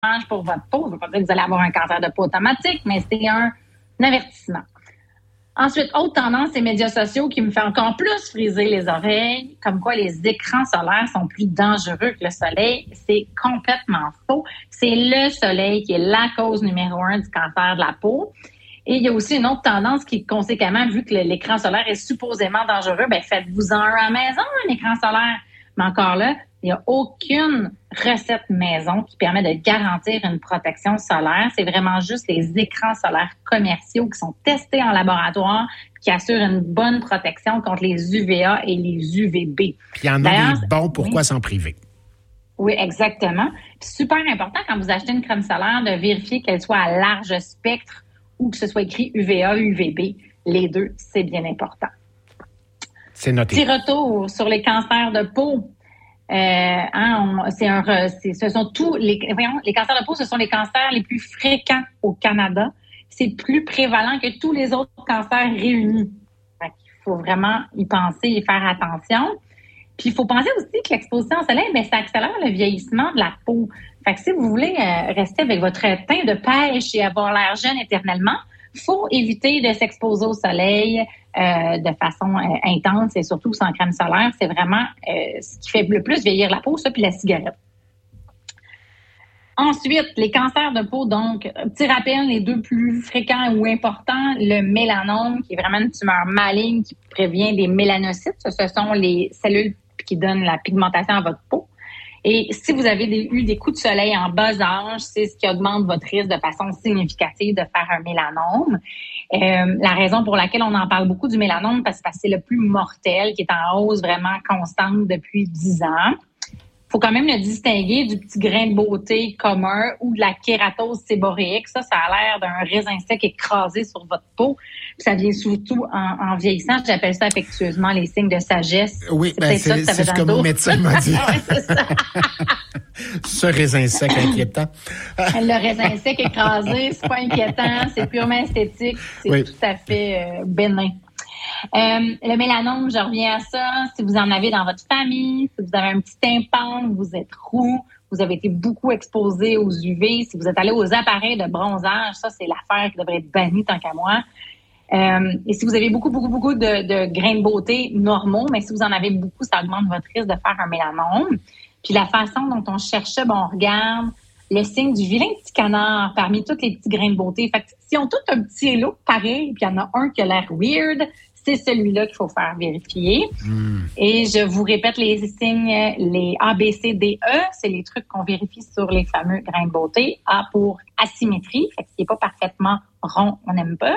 pour votre peau. Ça ne veut pas dire que vous allez avoir un cancer de peau automatique, mais c'est un avertissement. Ensuite, autre tendance, les médias sociaux qui me fait encore plus friser les oreilles, comme quoi les écrans solaires sont plus dangereux que le soleil. C'est complètement faux. C'est le soleil qui est la cause numéro 1 du cancer de la peau. Et il y a aussi une autre tendance qui, conséquemment, vu que l'écran solaire est supposément dangereux, faites-vous-en un à la maison, un écran solaire. Mais encore là, il n'y a aucune recette maison qui permet de garantir une protection solaire. C'est vraiment juste les écrans solaires commerciaux qui sont testés en laboratoire, qui assurent une bonne protection contre les UVA et les UVB. Puis il y en a des bons, pourquoi s'en priver? Oui, exactement. Puis super important quand vous achetez une crème solaire de vérifier qu'elle soit à large spectre ou que ce soit écrit UVA, UVB. Les deux, c'est bien important. C'est noté. Petit retour sur les cancers de peau. Ce sont tous les cancers de peau, ce sont les cancers les plus fréquents au Canada. C'est plus prévalent que tous les autres cancers réunis. Il faut vraiment y penser et faire attention. Puis il faut penser aussi que l'exposition au soleil, ça accélère le vieillissement de la peau. Fait que si vous voulez rester avec votre teint de pêche et avoir l'air jeune éternellement, faut éviter de s'exposer au soleil de façon intense et surtout sans crème solaire. C'est vraiment ce qui fait le plus vieillir la peau, ça, puis la cigarette. Ensuite, les cancers de peau, donc, petit rappel, les deux plus fréquents ou importants, le mélanome, qui est vraiment une tumeur maligne qui prévient des mélanocytes. Ce sont les cellules qui donnent la pigmentation à votre peau. Et si vous avez eu des coups de soleil en bas âge, c'est ce qui augmente votre risque de façon significative de faire un mélanome. La raison pour laquelle on en parle beaucoup du mélanome, parce que c'est le plus mortel, qui est en hausse vraiment constante depuis 10 ans. Il faut quand même le distinguer du petit grain de beauté commun ou de la kératose séboréique. Ça a l'air d'un raisin sec écrasé sur votre peau. Puis ça vient surtout en vieillissant. J'appelle ça affectueusement les signes de sagesse. Oui, c'est ce que mon médecin m'a dit. C'est ça. Ce raisin sec inquiétant. Le raisin sec écrasé, c'est pas inquiétant, c'est purement esthétique, c'est tout à fait bénin. Le mélanome, je reviens à ça. Si vous en avez dans votre famille, si vous avez un petit tympan, vous êtes roux, vous avez été beaucoup exposé aux UV, si vous êtes allé aux appareils de bronzage, ça, c'est l'affaire qui devrait être bannie tant qu'à moi. Et si vous avez beaucoup de grains de beauté normaux, mais si vous en avez beaucoup, ça augmente votre risque de faire un mélanome. Puis la façon dont on cherchait, on regarde le signe du vilain petit canard parmi tous les petits grains de beauté. Fait que si on a tous un petit look pareil, puis il y en a un qui a l'air weird, c'est celui-là qu'il faut faire vérifier. Et je vous répète les signes, les A, B, C, D, E, c'est les trucs qu'on vérifie sur les fameux grains de beauté. A pour asymétrie, fait que s'il n'est pas parfaitement rond, on n'aime pas.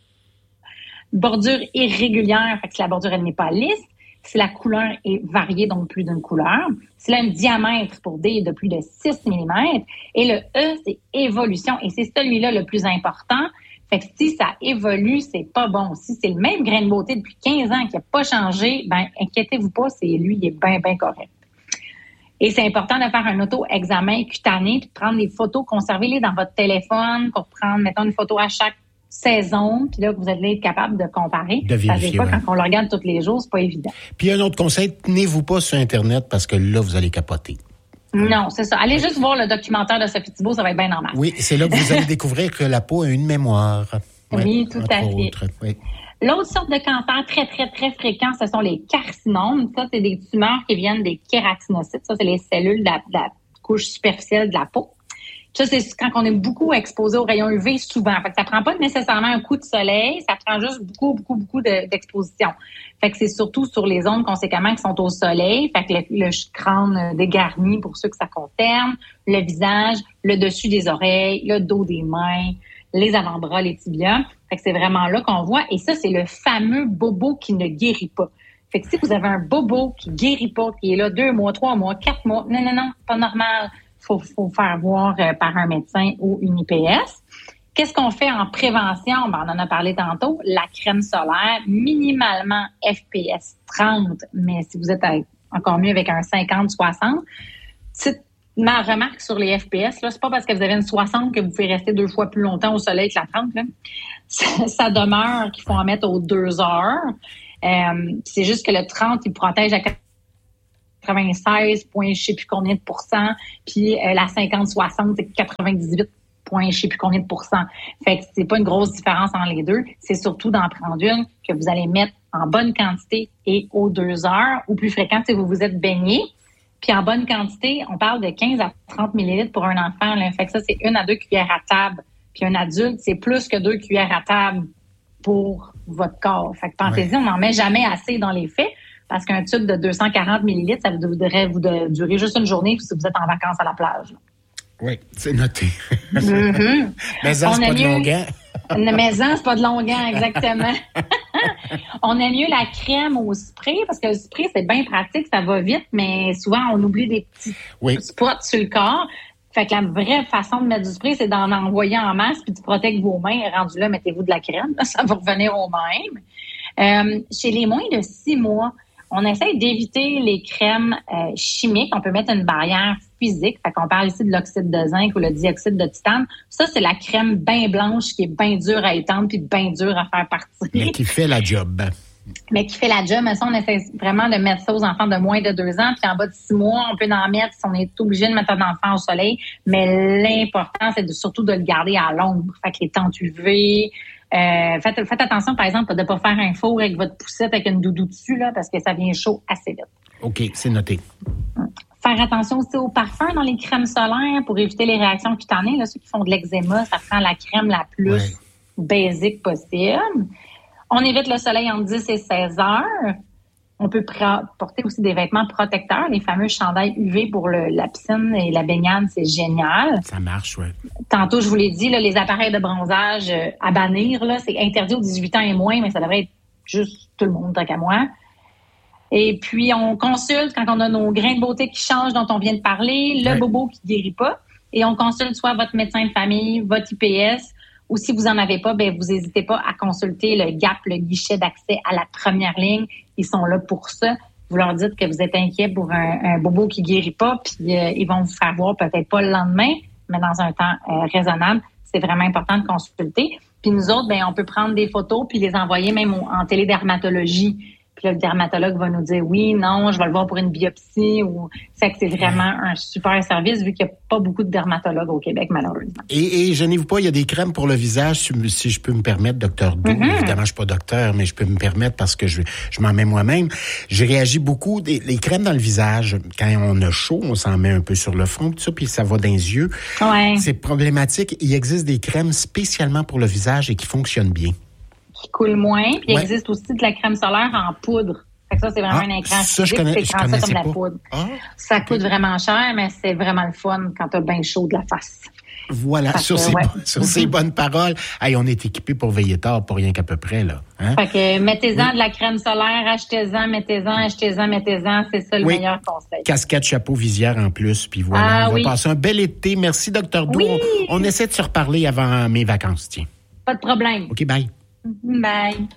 Bordure irrégulière, fait que si la bordure elle n'est pas lisse. Si la couleur est variée, donc plus d'une couleur. Si là, un diamètre pour D est de plus de 6 mm. Et le E, c'est évolution. Et c'est celui-là le plus important. Fait que si ça évolue, c'est pas bon. Si c'est le même grain de beauté depuis 15 ans qui n'a pas changé, inquiétez-vous pas, c'est lui, il est bien correct. Et c'est important de faire un auto-examen cutané, puis de prendre des photos, conservez-les dans votre téléphone pour prendre, mettons, une photo à chaque saison, puis là, vous allez être capable de comparer. De vérifier, quand on le regarde tous les jours, c'est pas évident. Puis un autre conseil, tenez-vous pas sur Internet parce que là, vous allez capoter. Non, c'est ça. Allez juste voir le documentaire de Sophie Thibault, ça va être bien normal. Oui, c'est là que vous allez découvrir que la peau a une mémoire. Oui, tout à fait. Oui. L'autre sorte de cancer très fréquent, ce sont les carcinomes. Ça, c'est des tumeurs qui viennent des kératinocytes. Ça, c'est les cellules de la couche superficielle de la peau. Ça, c'est quand on est beaucoup exposé aux rayons UV souvent. Fait que ça prend pas nécessairement un coup de soleil, ça prend juste beaucoup d'exposition. Fait que c'est surtout sur les zones conséquemment qui sont au soleil. Fait que le crâne dégarni pour ceux que ça concerne, le visage, le dessus des oreilles, le dos des mains, les avant-bras, les tibias. Fait que c'est vraiment là qu'on voit. Et ça, c'est le fameux bobo qui ne guérit pas. Fait que si vous avez un bobo qui guérit pas, qui est là 2 mois, 3 mois, 4 mois, non, pas normal. Faut faire voir par un médecin ou une IPS. Qu'est-ce qu'on fait en prévention? On en a parlé tantôt. La crème solaire, minimalement FPS 30, mais si vous êtes encore mieux avec un 50-60, ma remarque sur les FPS, là, c'est pas parce que vous avez une 60 que vous pouvez rester 2 fois plus longtemps au soleil que la 30. Là. Ça demeure qu'il faut en mettre aux 2 heures. C'est juste que le 30, il protège à 96 points, je sais plus combien de pourcents, puis la 50-60, c'est 98 points, je sais plus combien de pourcents. Fait que c'est pas une grosse différence entre les deux. C'est surtout d'en prendre une que vous allez mettre en bonne quantité et aux 2 heures, ou plus fréquent si vous vous êtes baigné. Puis en bonne quantité, on parle de 15 à 30 millilitres pour un enfant. Là. Fait que ça, c'est 1 à 2 cuillères à table. Puis un adulte, c'est plus que 2 cuillères à table pour votre corps. Fait que pensez-y, on n'en met jamais assez dans les faits, parce qu'un tube de 240 millilitres, ça devrait vous durer juste une journée si vous êtes en vacances à la plage. Oui, c'est noté. Mm-hmm. Mais ça, c'est pas de longuant. Mais ça, c'est pas de longuant, exactement. On aime mieux la crème au spray, parce que le spray, c'est bien pratique, ça va vite, mais souvent, on oublie des petits spots sur le corps. Fait que la vraie façon de mettre du spray, c'est d'en envoyer en masse, puis tu protèges vos mains. Et rendu là, mettez-vous de la crème. Là, ça va revenir au même. Chez les moins de 6 mois, on essaie d'éviter les crèmes chimiques. On peut mettre une barrière physique. Fait qu'on parle ici de l'oxyde de zinc ou le dioxyde de titane. Ça, c'est la crème bien blanche qui est bien dure à étendre puis bien dure à faire partir. Mais qui fait la job. Mais ça, on essaie vraiment de mettre ça aux enfants de moins de 2 ans. Puis en bas de 6 mois, on peut en mettre si on est obligé de mettre un enfant au soleil. Mais l'important, c'est surtout de le garder à l'ombre. Fait que les tentes UV. Faites attention, par exemple, de ne pas faire un four avec votre poussette avec une doudou dessus, là, parce que ça vient chaud assez vite. OK, c'est noté. Faire attention aussi aux parfums dans les crèmes solaires pour éviter les réactions cutanées. Là, ceux qui font de l'eczéma, ça prend la crème la plus basique possible. On évite le soleil entre 10 et 16 heures. On peut porter aussi des vêtements protecteurs, les fameux chandails UV pour la piscine et la baignade, c'est génial. Ça marche, oui. Tantôt, je vous l'ai dit, là, les appareils de bronzage à bannir, là, c'est interdit aux 18 ans et moins, mais ça devrait être juste tout le monde, tant qu'à moi. Et puis, on consulte quand on a nos grains de beauté qui changent, dont on vient de parler, le bobo qui guérit pas, et on consulte soit votre médecin de famille, votre IPS, ou si vous en avez pas, vous n'hésitez pas à consulter le GAP, le guichet d'accès à la première ligne. Ils sont là pour ça. Vous leur dites que vous êtes inquiet pour un bobo qui guérit pas, puis ils vont vous faire voir peut-être pas le lendemain, mais dans un temps raisonnable. C'est vraiment important de consulter. Puis nous autres, on peut prendre des photos puis les envoyer même en télédermatologie. Puis là, le dermatologue va nous dire oui, non, je vais le voir pour une biopsie. C'est que c'est vraiment un super service vu qu'il n'y a pas beaucoup de dermatologues au Québec, malheureusement. Et gênez-vous pas, il y a des crèmes pour le visage, si je peux me permettre, Dr. Doux. Mm-hmm. Évidemment, je suis pas docteur, mais je peux me permettre parce que je m'en mets moi-même. J'ai réagi beaucoup. Les crèmes dans le visage, quand on a chaud, on s'en met un peu sur le front, tout ça, puis ça va dans les yeux. Ouais. C'est problématique. Il existe des crèmes spécialement pour le visage et qui fonctionnent bien. Qui coule moins. Puis il existe aussi de la crème solaire en poudre. Fait que ça, c'est vraiment un écran physique. Je connaissais ça comme de la poudre. Ça coûte vraiment cher, mais c'est vraiment le fun quand t'as bien chaud de la face. Voilà, sur ces bonnes paroles. Hey, on est équipés pour veiller tard, pour rien qu'à peu près, là. Hein? Fait que mettez-en de la crème solaire, achetez-en, mettez-en. C'est ça le meilleur conseil. Casquette, chapeau, visière en plus, puis voilà. On va passer un bel été. Merci, Dr. Doux. Oui. On essaie de se reparler avant mes vacances, tiens. Pas de problème. OK, bye. Bye.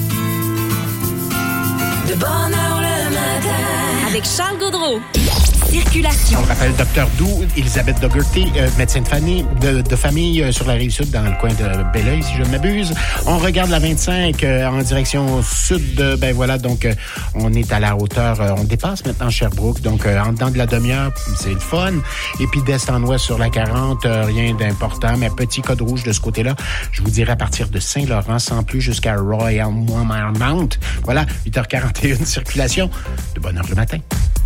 De bonne heure le matin. Avec Charles Gaudreau. Circulation. On rappelle Dr. Doux, Elisabeth Dougherty, médecin de famille sur la Rive-Sud, dans le coin de Belleuil, si je ne m'abuse. On regarde la 25 en direction sud. Donc on est à la hauteur, on dépasse maintenant Sherbrooke. Donc en dedans de la demi-heure, c'est le fun. Et puis d'est en ouest sur la 40, rien d'important, mais petit code rouge de ce côté-là. Je vous dirais à partir de Saint-Laurent, sans plus jusqu'à Royal Mount. Voilà, 8h41, circulation. De bonne heure le matin.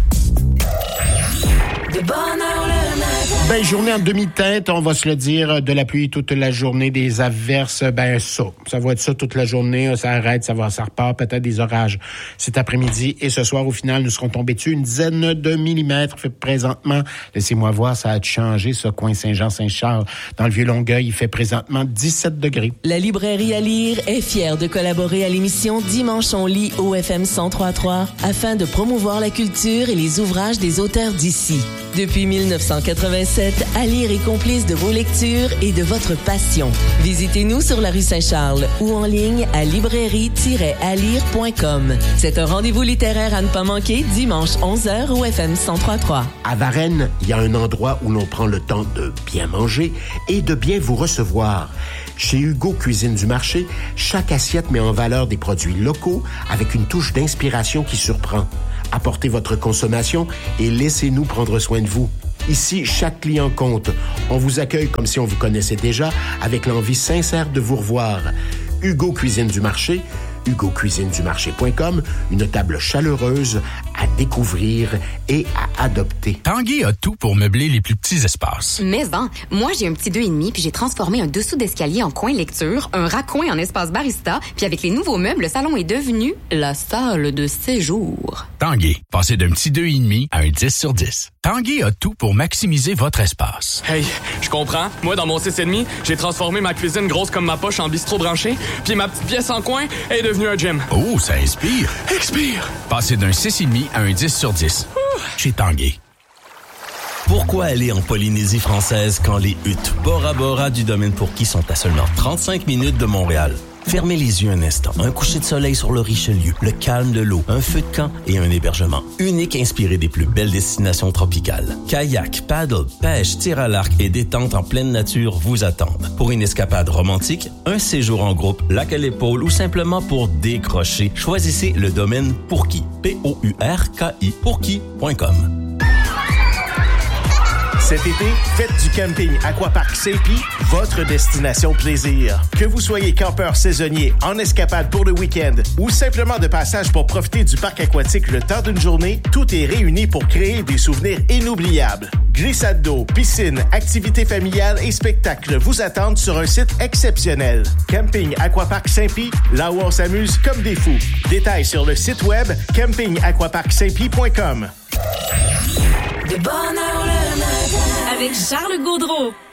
De bonne heure le matin. Journée en demi-teinte, on va se le dire, de la pluie toute la journée, des averses, ça va être ça toute la journée, ça arrête, ça repart, peut-être des orages cet après-midi et ce soir, au final, nous serons tombés dessus une dizaine de millimètres. Fait présentement, laissez-moi voir, ça a changé, ce coin Saint-Jean-Saint-Charles, dans le Vieux-Longueuil, il fait présentement 17 degrés. La librairie à lire est fière de collaborer à l'émission Dimanche on lit au FM 103.3 afin de promouvoir la culture et les ouvrages des auteurs d'ici. Depuis 1987, À lire est complice de vos lectures et de votre passion. Visitez-nous sur la rue Saint-Charles ou en ligne à librairie-alire.com. C'est un rendez-vous littéraire à ne pas manquer dimanche 11h au FM 103.3. À Varennes, il y a un endroit où l'on prend le temps de bien manger et de bien vous recevoir. Chez Hugo Cuisine du Marché, chaque assiette met en valeur des produits locaux avec une touche d'inspiration qui surprend. Apportez votre consommation et laissez-nous prendre soin de vous. Ici, chaque client compte. On vous accueille comme si on vous connaissait déjà, avec l'envie sincère de vous revoir. Hugo Cuisine du Marché, hugocuisinedumarché.com, une table chaleureuse à découvrir et à adopter. Tanguay a tout pour meubler les plus petits espaces. Maison, moi j'ai un petit 2,5 puis j'ai transformé un dessous d'escalier en coin lecture, un raccoin en espace barista, puis avec les nouveaux meubles, le salon est devenu la salle de séjour. Tanguay, passez d'un petit 2,5 à un 10 sur 10. Tanguay a tout pour maximiser votre espace. Hey, je comprends. Moi, dans mon 6,5, j'ai transformé ma cuisine grosse comme ma poche en bistrot branché, puis ma petite pièce en coin est devenue un gym. Oh, ça inspire. Expire! Passez d'un 6,5 à un 10 sur 10. Chez Tanguay. Pourquoi aller en Polynésie française quand les huttes Bora Bora du domaine Pourquis sont à seulement 35 minutes de Montréal? Fermez les yeux un instant. Un coucher de soleil sur le Richelieu, le calme de l'eau, un feu de camp et un hébergement unique inspiré des plus belles destinations tropicales. Kayak, paddle, pêche, tir à l'arc et détente en pleine nature vous attendent. Pour une escapade romantique, un séjour en groupe, lac à l'épaule ou simplement pour décrocher, choisissez le domaine Pourquis. P-O-U-R-K-I. Pourquis.com. Cet été, faites du camping Aquapark Saint-Pie votre destination plaisir. Que vous soyez campeur saisonnier, en escapade pour le week-end ou simplement de passage pour profiter du parc aquatique le temps d'une journée, tout est réuni pour créer des souvenirs inoubliables. Glissade d'eau, piscine, activités familiales et spectacles vous attendent sur un site exceptionnel. Camping Aquapark Saint-Pie, là où on s'amuse comme des fous. Détails sur le site web campingaquaparksaintpie.com. De bonne heure le matin avec Charles Gaudreau.